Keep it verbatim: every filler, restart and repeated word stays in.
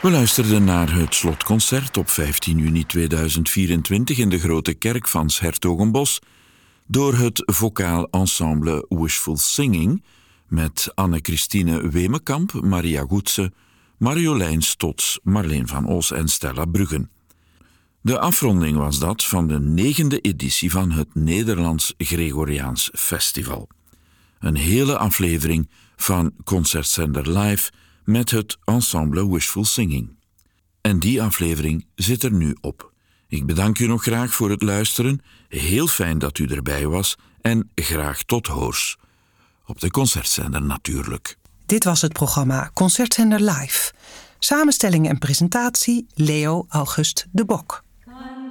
We luisterden naar het slotconcert op vijftien juni tweeduizend vierentwintig in de Grote Kerk van 's Hertogenbosch door het vocaal ensemble Wishful Singing met Anne-Christine Wemekamp, Maria Goetse, Marjolein Stots, Marleen van Os en Stella Bruggen. De afronding was dat van de negende editie van het Nederlands Gregoriaans Festival. Een hele aflevering van Concertzender Live met het ensemble Wishful Singing. En die aflevering zit er nu op. Ik bedank u nog graag voor het luisteren. Heel fijn dat u erbij was en graag tot hoors. Op de Concertzender natuurlijk. Dit was het programma Concertzender Live. Samenstelling en presentatie Leo August de Bok.